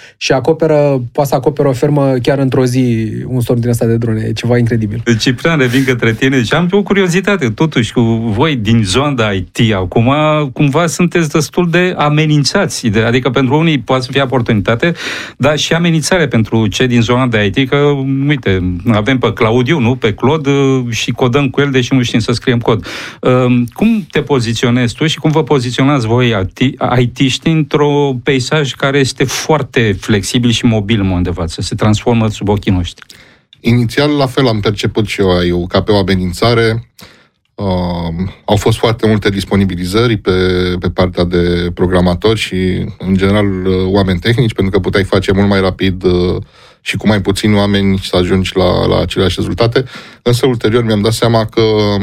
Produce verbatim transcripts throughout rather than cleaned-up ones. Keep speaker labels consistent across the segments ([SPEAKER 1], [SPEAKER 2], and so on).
[SPEAKER 1] și acoperă, poate să acopere o fermă chiar într-o zi un storm din ăsta de drone. E ceva incredibil.
[SPEAKER 2] Ciprian, revin către tine și am o curiozitate, totuși, cu voi din zona de I T acum, cumva sunteți destul de amenințați, adică pentru unii poate să fie oportunitate, dar și amenințare pentru cei din zona de I T, că, uite, avem pe Claudiu, nu? Pe Claude și codăm cu el, deși nu știm să scriem cod. Cum te poziționezi tu și cum vă poziționați voi I T-ști într-un peisaj care este foarte flexibil și mobil în momentul de față, se transformă sub ochii noștri?
[SPEAKER 3] Inițial, la fel am perceput și eu, eu ca pe o amenințare. Uh, au fost foarte multe disponibilizări pe, pe partea de programatori și, în general, oameni tehnici, pentru că puteai face mult mai rapid uh, și cu mai puțini oameni să ajungi la, la aceleași rezultate. Însă, ulterior, mi-am dat seama că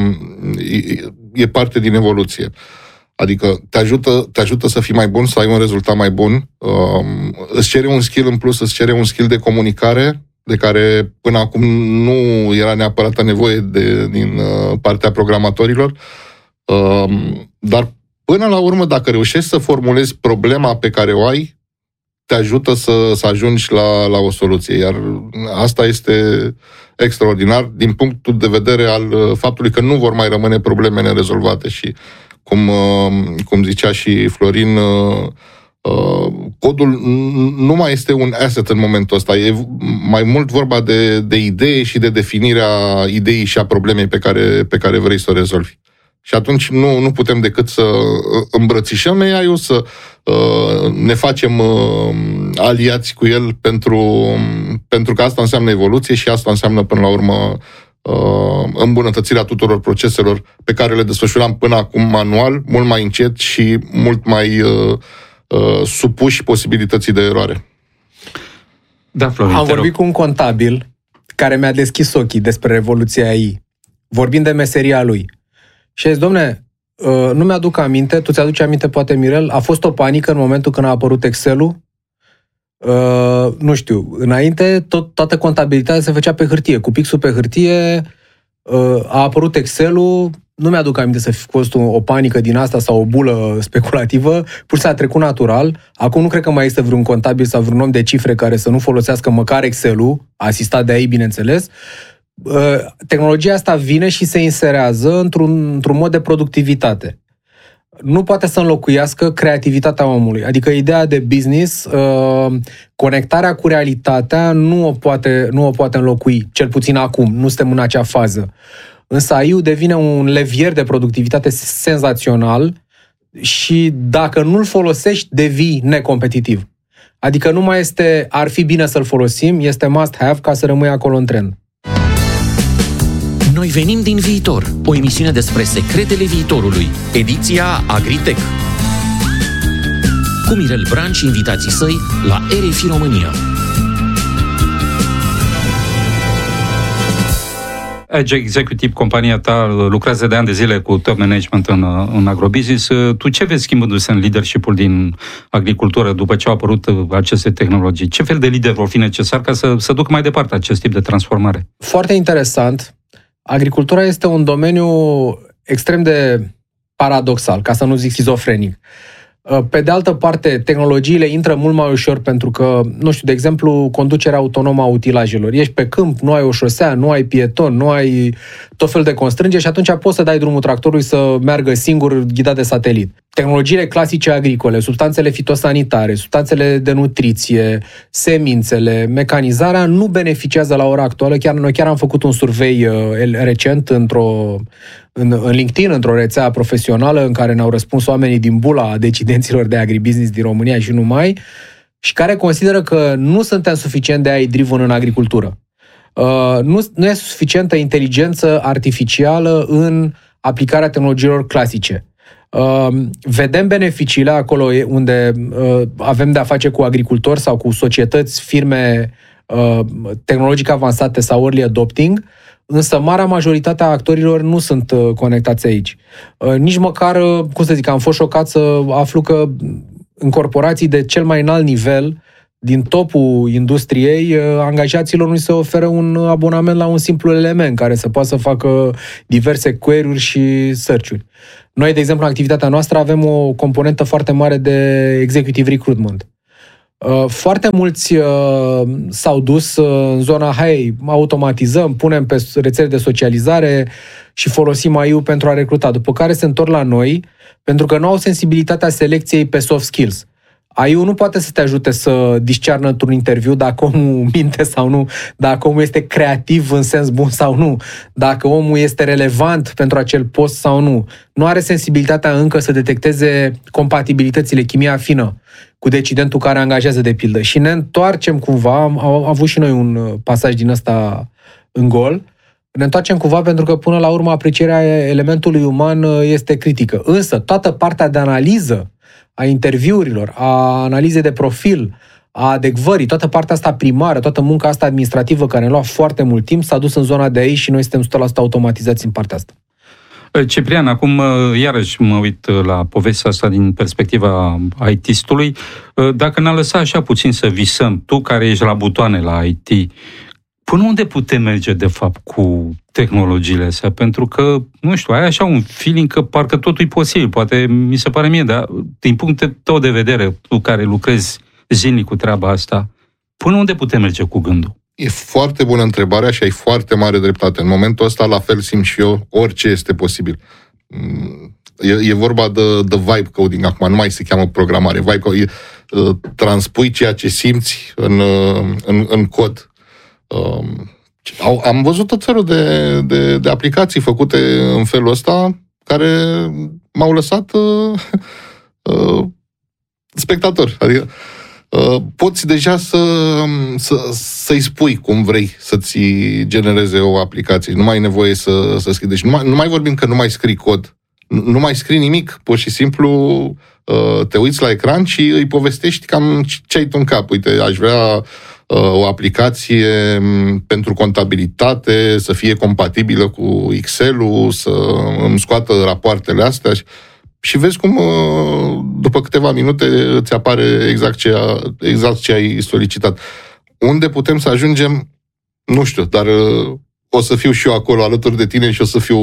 [SPEAKER 3] e, e parte din evoluție. Adică te ajută, te ajută să fii mai bun, să ai un rezultat mai bun. Uh, îți cere un skill în plus, îți cere un skill de comunicare, de care până acum nu era neapărat nevoie de, din uh, partea programatorilor. Uh, dar până la urmă, dacă reușești să formulezi problema pe care o ai, te ajută să, să ajungi la, la o soluție. Iar asta este extraordinar din punctul de vedere al faptului că nu vor mai rămâne probleme nerezolvate și, cum, uh, cum zicea și Florin, uh, Uh, codul nu mai este un asset în momentul ăsta, e mai mult vorba de, de idee și de definirea ideii și a problemei pe care, pe care vrei să o rezolvi. Și atunci nu, nu putem decât să îmbrățișăm A I-ul, să uh, ne facem uh, aliați cu el pentru, pentru că asta înseamnă evoluție și asta înseamnă până la urmă uh, îmbunătățirea tuturor proceselor pe care le desfășuram până acum manual, mult mai încet și mult mai uh, Uh, supuși posibilității de eroare.
[SPEAKER 2] Da, Florin,
[SPEAKER 1] Am vorbit cu un contabil care mi-a deschis ochii despre revoluția A I, vorbind de meseria lui. Și a zis, domne, uh, nu mi-aduc aminte, tu ți-aduci aminte poate, Mirel, a fost o panică în momentul când a apărut Excel-ul? Uh, nu știu, înainte tot, toată contabilitatea se făcea pe hârtie, cu pixul pe hârtie, uh, a apărut Excel-ul, nu mi-aduc aminte să fi fost o panică din asta sau o bulă speculativă, pur și a trecut natural. Acum nu cred că mai este vreun contabil sau vreun om de cifre care să nu folosească măcar Excel-ul, asistat de A I, bineînțeles. Tehnologia asta vine și se inserează într-un, într-un mod de productivitate. Nu poate să înlocuiască creativitatea omului. Adică ideea de business, conectarea cu realitatea nu o poate, nu o poate înlocui, cel puțin acum, nu suntem în acea fază. Însă A I-ul devine un levier de productivitate senzațional și dacă nu-l folosești, devii necompetitiv. Adică nu mai este, ar fi bine să-l folosim, este must-have ca să rămâi acolo în trend.
[SPEAKER 4] Noi venim din viitor, o emisiune despre secretele viitorului, ediția Agritech. Cu Mirel Bran și invitații săi la R F I România.
[SPEAKER 2] Edge Executive, compania ta, lucrează de ani de zile cu top management în, în agrobusiness. Tu ce vezi schimbându-se în leadership-ul din agricultură după ce au apărut aceste tehnologii? Ce fel de lider vor fi necesar ca să, să ducă mai departe acest tip de transformare?
[SPEAKER 1] Foarte interesant. Agricultura este un domeniu extrem de paradoxal, ca să nu zic schizofrenic. Pe de altă parte, tehnologiile intră mult mai ușor pentru că, nu știu, de exemplu, conducerea autonomă a utilajelor. Ești pe câmp, nu ai o șosea, nu ai pieton, nu ai tot fel de constrângeri și atunci poți să dai drumul tractorului să meargă singur ghidat de satelit. Tehnologiile clasice agricole, substanțele fitosanitare, substanțele de nutriție, semințele, mecanizarea nu beneficiază la ora actuală. Chiar noi chiar am făcut un survey uh, recent într-o În, în LinkedIn, într-o rețea profesională în care ne-au răspuns oamenii din bula decidenților de agribusiness din România și numai, și care consideră că nu suntem suficient de A I-driven în agricultură. Uh, nu, nu e suficientă inteligență artificială în aplicarea tehnologiilor clasice. Uh, vedem beneficiile acolo unde uh, avem de-a face cu agricultori sau cu societăți, firme uh, tehnologic avansate sau early adopting, însă marea majoritate a actorilor nu sunt uh, conectați aici. Uh, nici măcar, uh, cum să zic, am fost șocat să aflu că în corporații de cel mai înalt nivel, din topul industriei, uh, angajaților nu se oferă un abonament la un simplu element care să poată să facă diverse query-uri și search-uri. Noi, de exemplu, în activitatea noastră avem o componentă foarte mare de executive recruitment. Foarte mulți s-au dus în zona, hai, automatizăm, punem pe rețele de socializare și folosim A I-ul pentru a recruta, după care se întorc la noi, pentru că nu au sensibilitatea selecției pe soft skills. A I-ul nu poate să te ajute să discearnă într-un interviu dacă omul minte sau nu, dacă omul este creativ în sens bun sau nu, dacă omul este relevant pentru acel post sau nu. Nu are sensibilitatea încă să detecteze compatibilitățile, chimia fină cu decidentul care angajează, de pildă. Și ne întoarcem cumva, am, am avut și noi un pasaj din ăsta în gol, ne întoarcem cumva pentru că până la urmă aprecierea elementului uman este critică. Însă toată partea de analiză a interviurilor, a analizei de profil, a adecvării, toată partea asta primară, toată munca asta administrativă care ne lua foarte mult timp, s-a dus în zona de aici și noi suntem o sută la sută automatizați în partea asta.
[SPEAKER 2] Ciprian, acum iarăși mă uit la povestea asta din perspectiva I T-stului. Dacă ne-a lăsat așa puțin să visăm, tu care ești la butoane la I T, până unde putem merge, de fapt, cu tehnologiile astea? Pentru că, nu știu, ai așa un feeling că parcă totul e posibil. Poate mi se pare mie, dar din punctul tău de vedere, tu care lucrezi zilnic cu treaba asta, până unde putem merge cu gândul?
[SPEAKER 3] E foarte bună întrebarea și ai foarte mare dreptate. În momentul ăsta, la fel simt și eu, orice este posibil. E, e vorba de, de vibe coding acum, nu mai se cheamă programare. Vibe coding, transpui ceea ce simți în, în, în cod. Am văzut tot felul de, de, de aplicații făcute în felul ăsta care m-au lăsat uh, uh, spectator. Adică uh, poți deja să, să, să-i spui cum vrei să-ți genereze o aplicație. Nu mai ai nevoie să, să scrii. Deci nu mai, nu mai vorbim că nu mai scrii cod. Nu, nu mai scrii nimic. Pur și simplu uh, te uiți la ecran și îi povestești cam ce ai tu în cap. Uite, aș vrea o aplicație pentru contabilitate, să fie compatibilă cu Excel-ul, să îmi scoată rapoartele astea și vezi cum după câteva minute îți apare exact ce, exact ce ai solicitat. Unde putem să ajungem? Nu știu, dar o să fiu și eu acolo alături de tine și o să fiu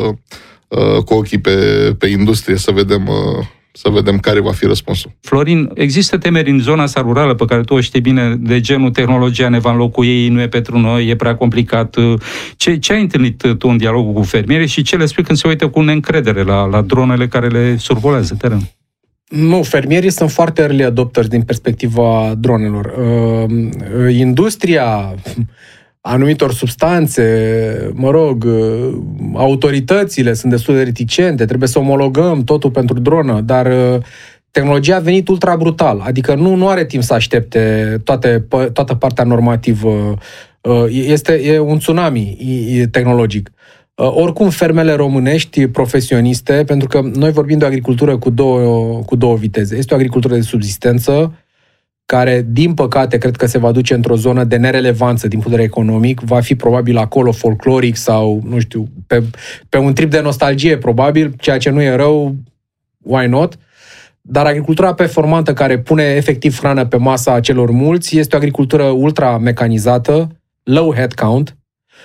[SPEAKER 3] cu ochii pe, pe industrie să vedem să vedem care va fi răspunsul.
[SPEAKER 2] Florin, există temeri în zona asta rurală pe care tu o știi bine, de genul tehnologia ne va înlocui, nu e pentru noi, e prea complicat. Ce, ce ai întâlnit tu în dialogul cu fermierii și ce le spui când se uită cu neîncredere la, la dronele care le survolează terenul?
[SPEAKER 1] Nu, fermierii sunt foarte early adopters din perspectiva dronelor. Uh, industria anumitor substanțe, mă rog, autoritățile sunt destul de reticente, trebuie să omologăm totul pentru dronă, dar tehnologia a venit ultra brutal, adică nu, nu are timp să aștepte toate, toată partea normativă. Este e un tsunami tehnologic. Oricum, fermele românești profesioniste, pentru că noi vorbim de o agricultură cu două, cu două viteze. Este o agricultură de subzistență, care, din păcate, cred că se va duce într-o zonă de nerelevanță din punct de vedere economic, va fi probabil acolo folcloric sau, nu știu, pe, pe un trip de nostalgie, probabil, ceea ce nu e rău, why not? Dar agricultura performantă care pune efectiv hrană pe masa celor mulți este o agricultură ultra-mecanizată, low headcount.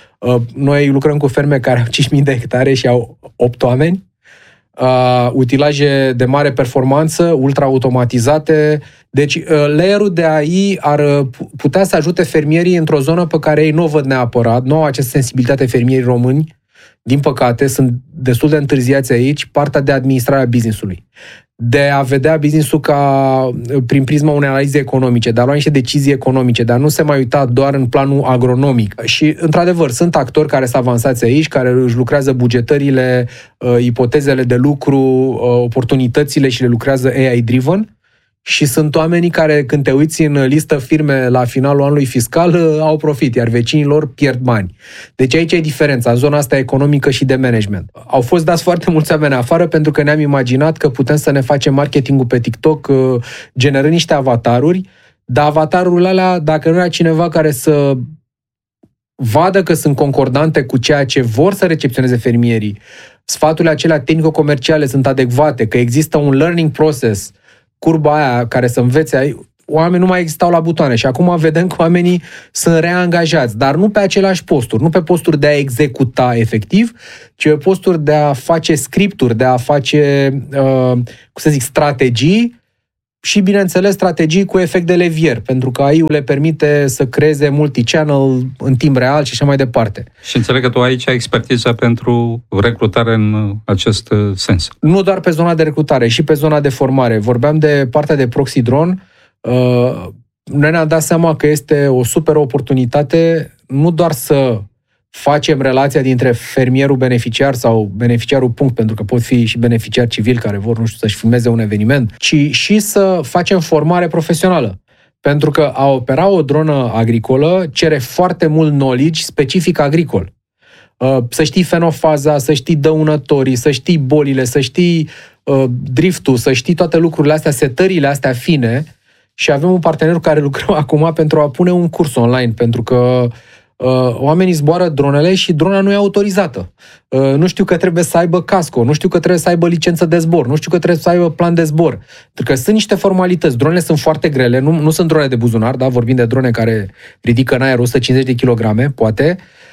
[SPEAKER 1] Noi lucrăm cu ferme care au cinci mii de hectare și au opt oameni. Uh, utilaje de mare performanță, ultra-automatizate. Deci, uh, layerul de A I ar putea să ajute fermierii într-o zonă pe care ei nu o văd neapărat. Nu au această sensibilitate fermierii români. Din păcate, sunt destul de întârziați aici, partea de administrare a business-ului. De a vedea business-ul ca prin prisma unei analize economice, de a lua niște decizii economice, de a nu se mai uita doar în planul agronomic. Și, într-adevăr, sunt actori care sunt avansați aici, care își lucrează bugetările, uh, ipotezele de lucru, uh, oportunitățile și le lucrează A I-driven. Și sunt oamenii care, când te uiți în listă firme la finalul anului fiscal, au profit, iar vecinii lor pierd bani. Deci aici e diferența, în zona asta economică și de management. Au fost dați foarte mulți oameni afară pentru că ne-am imaginat că putem să ne facem marketingul pe TikTok generând niște avataruri, dar avatarurile alea, dacă nu era cineva care să vadă că sunt concordante cu ceea ce vor să recepționeze fermierii, sfaturile acelea tehnico-comerciale sunt adecvate, că există un learning process, curba aia care să învețe, oamenii nu mai existau la butoane și acum vedem că oamenii sunt reangajați, dar nu pe aceleași posturi, nu pe posturi de a executa efectiv, ci pe posturi de a face scripturi, de a face, uh, cum să zic, strategii și, bineînțeles, strategii cu efect de levier, pentru că A I-ul le permite să creeze multi-channel în timp real și așa mai departe.
[SPEAKER 2] Și înțeleg că tu aici ai expertiza pentru recrutare în acest sens.
[SPEAKER 1] Nu doar pe zona de recrutare, și pe zona de formare. Vorbeam de partea de proxy drone. Noi ne-am dat seama că este o super oportunitate nu doar să facem relația dintre fermierul beneficiar sau beneficiarul punct, pentru că pot fi și beneficiari civili care vor, nu știu, să-și filmeze un eveniment, ci și să facem formare profesională. Pentru că a opera o dronă agricolă cere foarte mult knowledge specific agricol. Să știi fenofaza, să știi dăunătorii, să știi bolile, să știi driftul, să știi toate lucrurile astea, setările astea fine. Și avem un partener cu care lucrăm acum pentru a pune un curs online, pentru că Uh, oamenii zboară dronele și drona nu e autorizată. Uh, nu știu că trebuie să aibă casco, nu știu că trebuie să aibă licență de zbor, nu știu că trebuie să aibă plan de zbor. Pentru că sunt niște formalități. Dronele sunt foarte grele, nu, nu sunt drone de buzunar, da? Vorbim de drone care ridică în aer o sută cincizeci de kilograme, poate,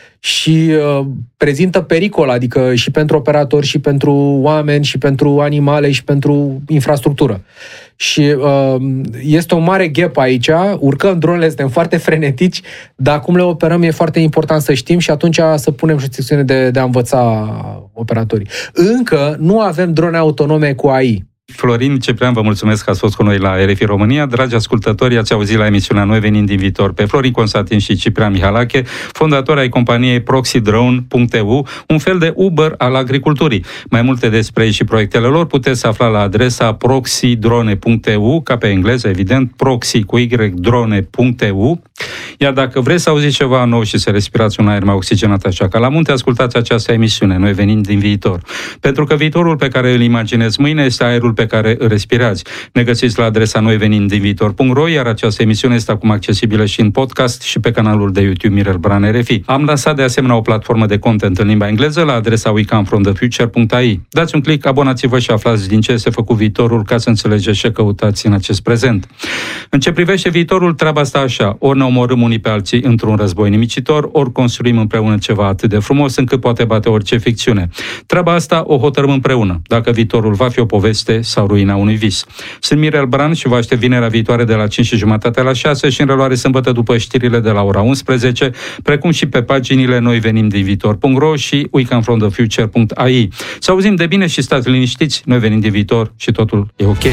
[SPEAKER 1] și uh, prezintă pericol, adică și pentru operatori, și pentru oameni, și pentru animale, și pentru infrastructură. Și uh, este un mare gap aici, urcăm dronele, suntem foarte frenetici, dar cum le operăm e foarte important să știm și atunci să punem și secțiune de, de a învăța operatorii. Încă nu avem drone autonome cu A I.
[SPEAKER 2] Florin Ciprian, vă mulțumesc că ați fost cu noi la R F I România. Dragi ascultători, ați auzit la emisiunea Noi venind din viitor pe Florin Constantin și Ciprian Mihalache, fondatori ai companiei proxy drone punct e u, un fel de Uber al agriculturii. Mai multe despre ei și proiectele lor puteți afla la adresa proxy drone punct e u, ca pe engleză, evident, proxy cu y drone punct e u. Iar dacă vreți să auziți ceva nou și să respirați un aer mai oxigenat așa ca la munte, ascultați această emisiune, Noi venind din viitor. Pentru că viitorul pe care îl imaginezi mâine este aerul pe care îl respirați. Ne găsiți la adresa noi venind din viitor punct ro, iar această emisiune este acum accesibilă și în podcast și pe canalul de YouTube Mirel Bran R F I. Am lansat de asemenea o platformă de content în limba engleză la adresa we come from the future punct a i. Dați un click, abonați-vă și aflați din ce este făcut viitorul ca să înțelegeți ce căutați în acest prezent. În ce privește viitorul, treaba asta așa: ori ne omorâm unii pe alții într-un război nimicitor, ori construim împreună ceva atât de frumos încât poate bate orice ficțiune. Treaba asta o hotărâm împreună, dacă viitorul va fi o poveste sau ruina unui vis. Sunt Mirel Bran și vă aștept vinerea viitoare de la cinci și jumătate la șase și în reluare sâmbătă după știrile de la ora unsprezece, precum și pe paginile noi venim din viitor punct ro și we come from the future punct a i. Să auzim de bine și stați liniștiți, noi venim din viitor și totul e ok.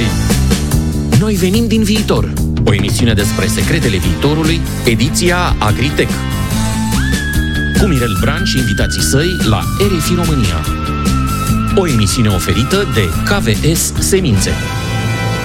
[SPEAKER 4] Noi venim din viitor, o emisiune despre secretele viitorului, ediția Agritech. Cu Mirel Bran și invitații săi la R F I România. O emisiune oferită de K V S Semințe.